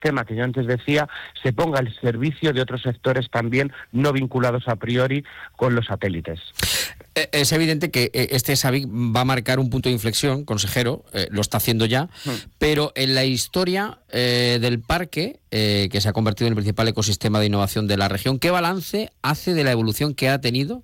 ecosistema que yo antes decía se ponga al servicio de otros sectores también no vinculados a priori con los satélites. Es evidente que este SABIC va a marcar un punto de inflexión, consejero, lo está haciendo ya, pero en la historia del parque, que se ha convertido en el principal ecosistema de innovación de la región, ¿qué balance hace de la evolución que ha tenido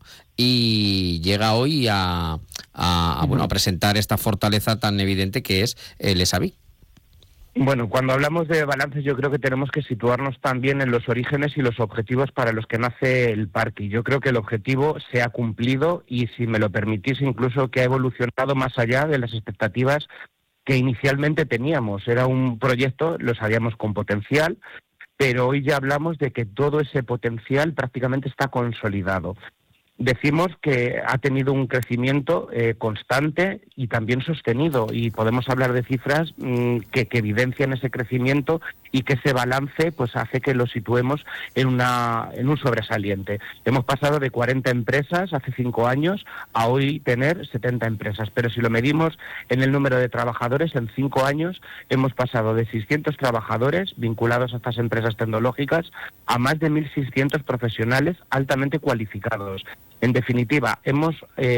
y llega hoy a presentar esta fortaleza tan evidente que es el SABIC? Bueno, cuando hablamos de balances yo creo que tenemos que situarnos también en los orígenes y los objetivos para los que nace el parque. Y yo creo que el objetivo se ha cumplido y, si me lo permitís, incluso que ha evolucionado más allá de las expectativas que inicialmente teníamos. Era un proyecto, lo sabíamos, con potencial, pero hoy ya hablamos de que todo ese potencial prácticamente está consolidado. Decimos que ha tenido un crecimiento constante y también sostenido, y podemos hablar de cifras que evidencian ese crecimiento y que ese balance pues hace que lo situemos en un sobresaliente. Hemos pasado de 40 empresas hace 5 años a hoy tener 70 empresas, pero si lo medimos en el número de trabajadores, en 5 años hemos pasado de 600 trabajadores vinculados a estas empresas tecnológicas a más de 1.600 profesionales altamente cualificados. En definitiva, hemos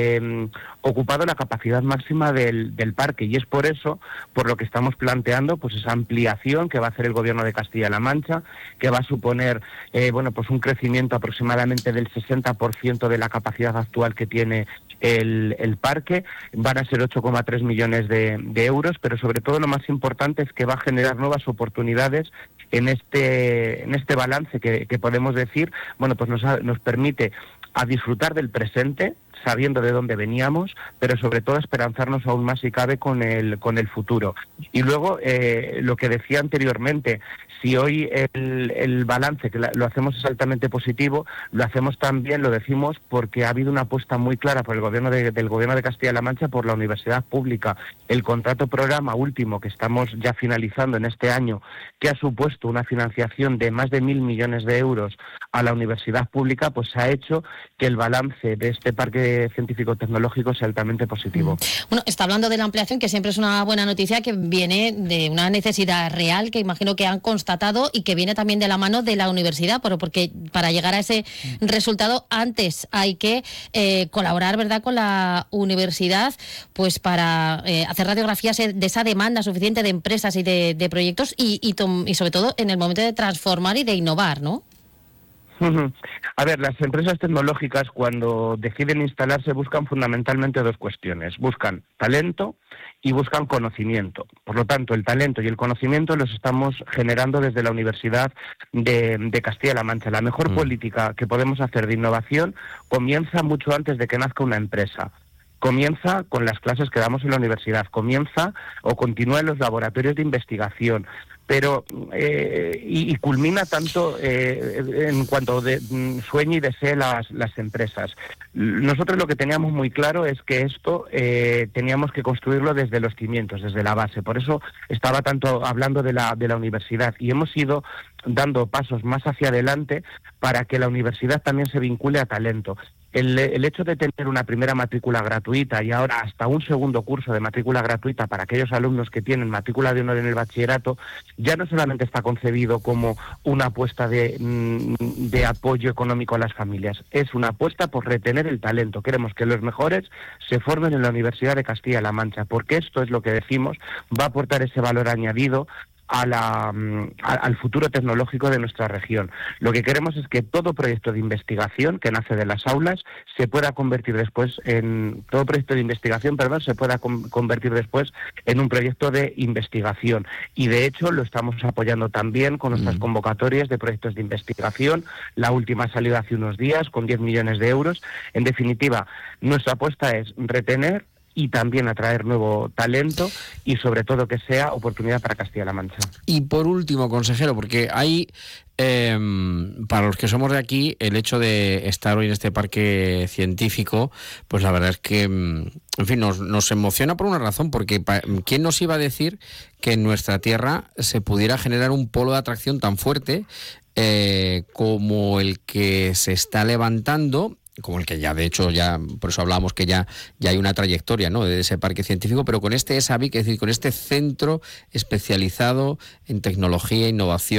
ocupado la capacidad máxima del parque, y es por eso por lo que estamos planteando pues esa ampliación que va a hacer el Gobierno de Castilla-La Mancha, que va a suponer un crecimiento aproximadamente del 60% de la capacidad actual que tiene el parque. Van a ser 8,3 millones de euros, pero sobre todo lo más importante es que va a generar nuevas oportunidades en este balance que podemos decir, nos permite a disfrutar del presente, sabiendo de dónde veníamos, pero sobre todo esperanzarnos aún más, si cabe, con el futuro. Y luego, lo que decía anteriormente, si hoy el balance, que lo hacemos es altamente positivo, lo hacemos también, lo decimos, porque ha habido una apuesta muy clara por el gobierno del Gobierno de Castilla-La Mancha por la universidad pública. El contrato programa último que estamos ya finalizando en este año, que ha supuesto una financiación de más de 1.000 millones de euros a la universidad pública, pues ha hecho que el balance de este parque científico-tecnológico sea altamente positivo. Bueno, está hablando de la ampliación, que siempre es una buena noticia, que viene de una necesidad real que imagino que han constatado y que viene también de la mano de la universidad, porque para llegar a ese resultado antes hay que colaborar, ¿verdad?, con la universidad, pues para hacer radiografías de esa demanda suficiente de empresas y de proyectos y sobre todo en el momento de transformar y de innovar, ¿no? A ver, las empresas tecnológicas, cuando deciden instalarse, buscan fundamentalmente dos cuestiones. Buscan talento y buscan conocimiento. Por lo tanto, el talento y el conocimiento los estamos generando desde la Universidad de Castilla-La Mancha. La mejor política que podemos hacer de innovación comienza mucho antes de que nazca una empresa. Comienza con las clases que damos en la universidad, comienza o continúa en los laboratorios de investigación, pero y culmina tanto en cuanto sueño y desee las empresas. Nosotros lo que teníamos muy claro es que esto teníamos que construirlo desde los cimientos, desde la base. Por eso estaba tanto hablando de la universidad, y hemos ido dando pasos más hacia adelante para que la universidad también se vincule a talento. El hecho de tener una primera matrícula gratuita y ahora hasta un segundo curso de matrícula gratuita para aquellos alumnos que tienen matrícula de honor en el bachillerato, ya no solamente está concebido como una apuesta de apoyo económico a las familias, es una apuesta por retener el talento. Queremos que los mejores se formen en la Universidad de Castilla-La Mancha, porque esto es lo que decimos, va a aportar ese valor añadido al futuro tecnológico de nuestra región. Lo que queremos es que todo proyecto de investigación que nace de las aulas se pueda convertir después en un proyecto de investigación, y de hecho lo estamos apoyando también con nuestras convocatorias de proyectos de investigación. La última ha salido hace unos días con 10 millones de euros. En definitiva, nuestra apuesta es retener y también atraer nuevo talento, y sobre todo que sea oportunidad para Castilla-La Mancha. Y por último, consejero, porque hay, para los que somos de aquí, el hecho de estar hoy en este parque científico, pues la verdad es que, en fin, nos emociona por una razón, porque ¿quién nos iba a decir que en nuestra tierra se pudiera generar un polo de atracción tan fuerte como el que se está levantando? como el que ya, de hecho, ya por eso hablábamos que ya hay una trayectoria, ¿no?, de ese parque científico, pero con este ESABIC, es decir, con este centro especializado en tecnología, innovación